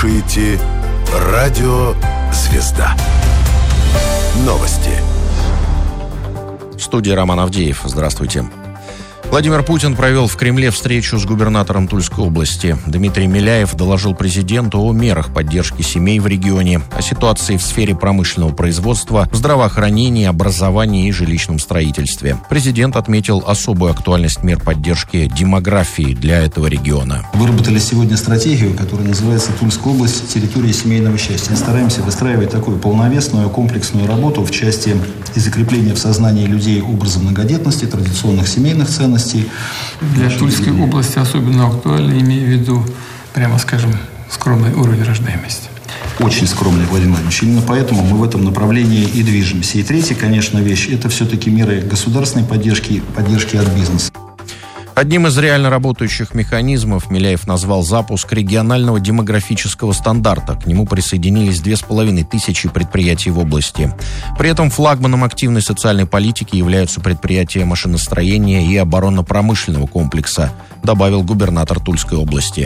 слушаете «Радио Звезда». Новости. В студии Роман Авдеев. Здравствуйте. Владимир Путин провел в Кремле встречу с губернатором Тульской области. Дмитрий Миляев доложил президенту о мерах поддержки семей в регионе, о ситуации в сфере промышленного производства, здравоохранении, образовании и жилищном строительстве. Президент отметил особую актуальность мер поддержки демографии для этого региона. Выработали сегодня стратегию, которая называется «Тульская область. Территория семейного счастья». Мы стараемся выстраивать такую полновесную, комплексную работу в части и закрепления в сознании людей образа многодетности, традиционных семейных ценностей. Для Тульской области особенно актуально, имея в виду, прямо скажем, скромный уровень рождаемости. Очень скромный, Владимир Владимирович. Именно поэтому мы в этом направлении и движемся. И третья, конечно, вещь – это все-таки меры государственной поддержки от бизнеса. Одним из реально работающих механизмов Миляев назвал запуск регионального демографического стандарта. К нему присоединились 2500 предприятий в области. При этом флагманом активной социальной политики являются предприятия машиностроения и оборонно-промышленного комплекса, добавил губернатор Тульской области.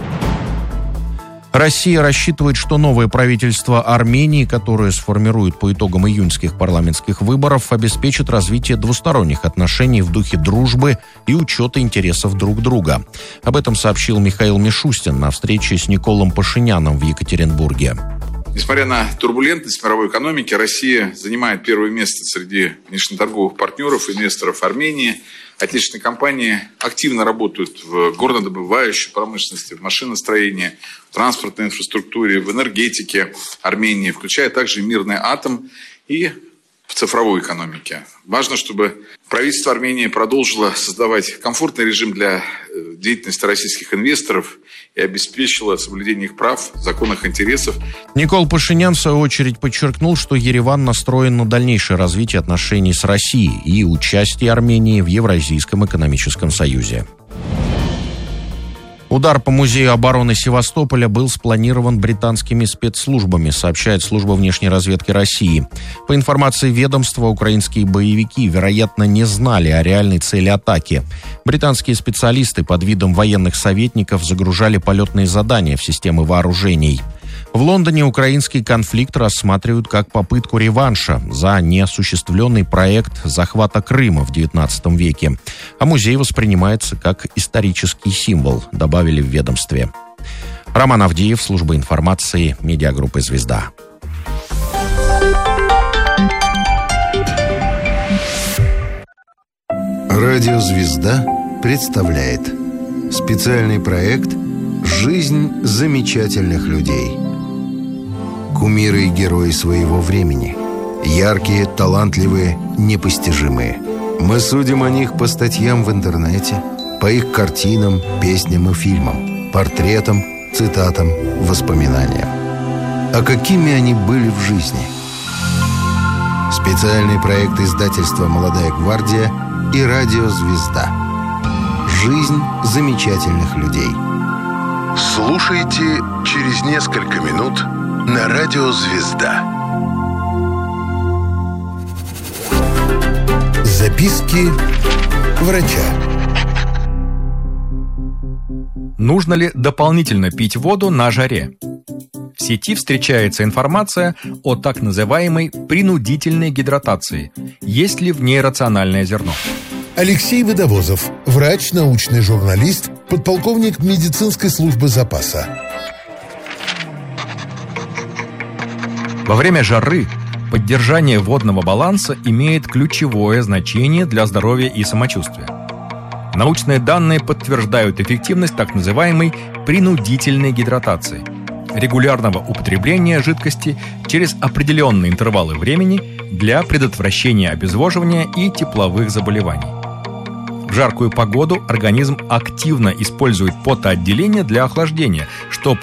Россия рассчитывает, что новое правительство Армении, которое сформирует по итогам июньских парламентских выборов, обеспечит развитие двусторонних отношений в духе дружбы и учета интересов друг друга. Об этом сообщил Михаил Мишустин на встрече с Николом Пашиняном в Екатеринбурге. Несмотря на турбулентность мировой экономики, Россия занимает первое место среди внешнеторговых партнеров и инвесторов Армении. Отечественные компании активно работают в горнодобывающей промышленности, в машиностроении, в транспортной инфраструктуре, в энергетике Армении, включая также мирный атом и в цифровой экономике. Важно, чтобы правительство Армении продолжило создавать комфортный режим для деятельности российских инвесторов и обеспечило соблюдение их прав, законных интересов. Никол Пашинян, в свою очередь, подчеркнул, что Ереван настроен на дальнейшее развитие отношений с Россией и участие Армении в Евразийском экономическом союзе. Удар по музею обороны Севастополя был спланирован британскими спецслужбами, сообщает служба внешней разведки России. По информации ведомства, украинские боевики, вероятно, не знали о реальной цели атаки. Британские специалисты под видом военных советников загружали полетные задания в системы вооружений. В Лондоне украинский конфликт рассматривают как попытку реванша за неосуществленный проект захвата Крыма в XIX веке. А музей воспринимается как исторический символ, добавили в ведомстве. Роман Авдеев, служба информации, медиагруппы «Звезда». Радио «Звезда» представляет специальный проект «Жизнь замечательных людей». Кумиры и герои своего времени. Яркие, талантливые, непостижимые. Мы судим о них по статьям в интернете, по их картинам, песням и фильмам, портретам, цитатам, воспоминаниям. А какими они были в жизни? Специальный проект издательства «Молодая гвардия» и радио «Звезда». Жизнь замечательных людей. Слушайте через несколько минут на радио «Звезда». Записки врача. Нужно ли дополнительно пить воду на жаре? В сети встречается информация о так называемой принудительной гидратации. Есть ли в ней рациональное зерно? Алексей Водовозов, врач, научный журналист, подполковник медицинской службы запаса. Во время жары поддержание водного баланса имеет ключевое значение для здоровья и самочувствия. Научные данные подтверждают эффективность так называемой принудительной гидратации – регулярного употребления жидкости через определенные интервалы времени для предотвращения обезвоживания и тепловых заболеваний. В жаркую погоду организм активно использует потоотделение для охлаждения, что